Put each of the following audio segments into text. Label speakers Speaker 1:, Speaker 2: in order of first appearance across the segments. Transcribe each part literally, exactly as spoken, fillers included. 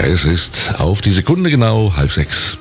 Speaker 1: Es ist auf die Sekunde genau halb sechs.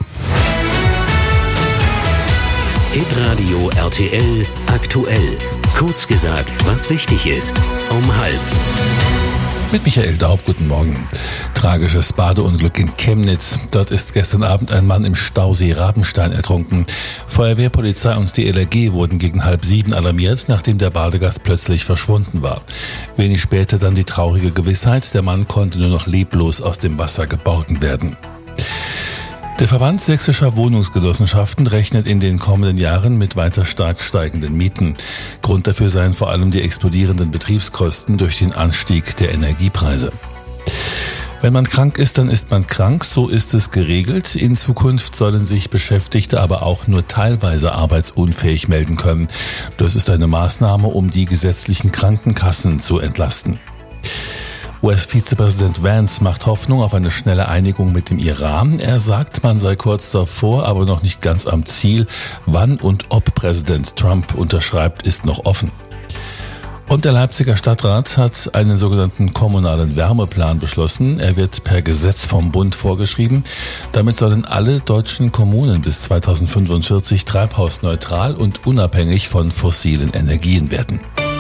Speaker 2: Hitradio R T L aktuell. Kurz gesagt, was wichtig ist. Um halb.
Speaker 3: Mit Michael Daub, guten Morgen. Tragisches Badeunglück in Chemnitz. Dort ist gestern Abend ein Mann im Stausee Rabenstein ertrunken. Feuerwehr, Polizei und die L R G wurden gegen halb sieben alarmiert, nachdem der Badegast plötzlich verschwunden war. Wenig später dann die traurige Gewissheit, der Mann konnte nur noch leblos aus dem Wasser geborgen werden. Der Verband sächsischer Wohnungsgenossenschaften rechnet in den kommenden Jahren mit weiter stark steigenden Mieten. Grund dafür seien vor allem die explodierenden Betriebskosten durch den Anstieg der Energiepreise. Wenn man krank ist, dann ist man krank, so ist es geregelt. In Zukunft sollen sich Beschäftigte aber auch nur teilweise arbeitsunfähig melden können. Das ist eine Maßnahme, um die gesetzlichen Krankenkassen zu entlasten. U S-Vizepräsident Vance macht Hoffnung auf eine schnelle Einigung mit dem Iran. Er sagt, man sei kurz davor, aber noch nicht ganz am Ziel. Wann und ob Präsident Trump unterschreibt, ist noch offen. Und der Leipziger Stadtrat hat einen sogenannten kommunalen Wärmeplan beschlossen. Er wird per Gesetz vom Bund vorgeschrieben. Damit sollen alle deutschen Kommunen bis zweitausendfünfundvierzig treibhausneutral und unabhängig von fossilen Energien werden.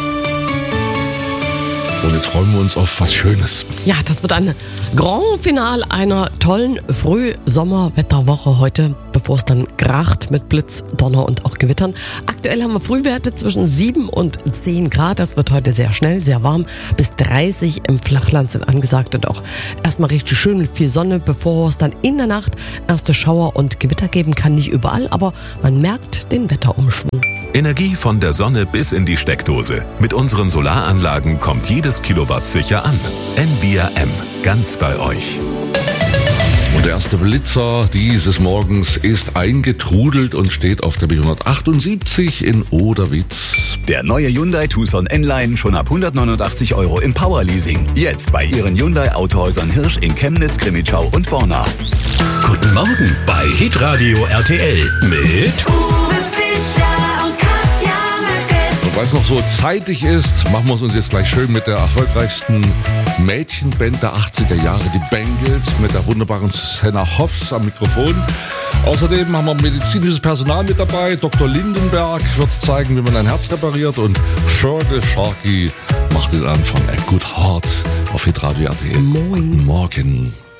Speaker 1: Und jetzt freuen wir uns auf was Schönes.
Speaker 4: Ja, das wird ein Grand Finale einer tollen Frühsommerwetterwoche heute, bevor es dann kracht mit Blitz, Donner und auch Gewittern. Aktuell haben wir Frühwerte zwischen sieben und zehn Grad. Das wird heute sehr schnell, sehr warm. Bis dreißig im Flachland sind angesagt und auch erstmal richtig schön mit viel Sonne, bevor es dann in der Nacht erste Schauer und Gewitter geben kann. Nicht überall, aber man merkt den Wetterumschwung.
Speaker 5: Energie von der Sonne bis in die Steckdose. Mit unseren Solaranlagen kommt jedes Kilowatt sicher an. N V R M, ganz bei euch.
Speaker 1: Und der erste Blitzer dieses Morgens ist eingetrudelt und steht auf der B hundertachtundsiebzig in Oderwitz.
Speaker 6: Der neue Hyundai Tucson N-Line schon ab hundertneunundachtzig Euro im Powerleasing. Jetzt bei Ihren Hyundai Autohäusern Hirsch in Chemnitz, Grimmitschau und Borna.
Speaker 2: Guten Morgen bei Hitradio R T L mit
Speaker 7: Uwe Fischer und Katja Merkel.
Speaker 1: Und weil es noch so zeitig ist, machen wir es uns jetzt gleich schön mit der erfolgreichsten Mädchenband der achtziger Jahre, die Bangles, mit der wunderbaren Susanna Hoffs am Mikrofon. Außerdem haben wir medizinisches Personal mit dabei. Doktor Lindenberg wird zeigen, wie man ein Herz repariert. Und Fergal Sharkey macht den Anfang. A Good Heart auf Hitradio R T L.
Speaker 4: Moin.
Speaker 1: Morgen.